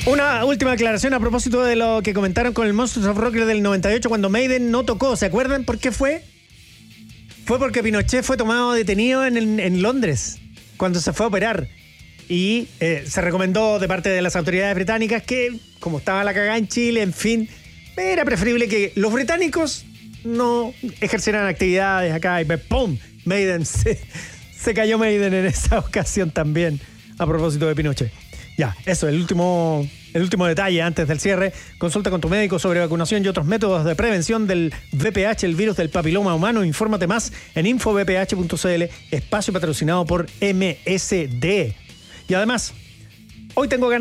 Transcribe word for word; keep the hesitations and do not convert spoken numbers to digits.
Una última aclaración a propósito de lo que comentaron con el Monsters of Rock del noventa y ocho cuando Maiden no tocó. ¿Se acuerdan por qué fue? Fue porque Pinochet fue tomado detenido en, en, en Londres cuando se fue a operar. Y eh, se recomendó de parte de las autoridades británicas que, como estaba la cagada en Chile, en fin, era preferible que los británicos no ejercieran actividades acá. Y ¡pum! Maiden, se, se cayó Maiden en esa ocasión también, a propósito de Pinochet. Ya, eso, el último, el último detalle antes del cierre. Consulta con tu médico sobre vacunación y otros métodos de prevención del V P H, el virus del papiloma humano. Infórmate más en info v p h punto c l, espacio patrocinado por M S D. Y además, hoy tengo ganas